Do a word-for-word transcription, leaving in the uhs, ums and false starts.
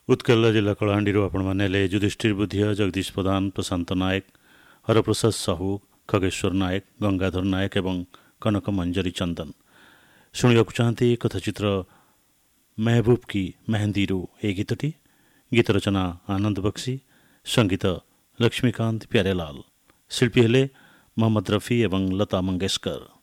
उत्कल जिला कलाहांडी आपण युधिष्ठिर बुधिया, जगदीश प्रधान, प्रशांत नायक, हरप्रसाद साहू, खगेश्वर नायक, गंगाधर नायक एवं कनक मंजरी चंदन शुणा चाहती कथाचित्र महबूब की मेहंदीरू ए गीतटी। गीत रचना आनंद बक्सी, संगीत लक्ष्मीकांत प्यारेलाल, शिल्पी हेले मोहम्मद रफी एवं लता मंगेशकर।